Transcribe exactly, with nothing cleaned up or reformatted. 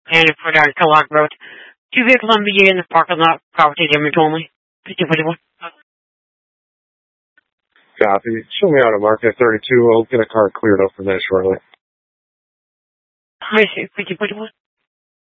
and for down Kellogg Road. Two vehicles on B A in the parking lot, property damage only. fifty forty-one. Copy. Show me how to market thirty-two. I'll get a car cleared up from that shortly. I see. fifty forty-one.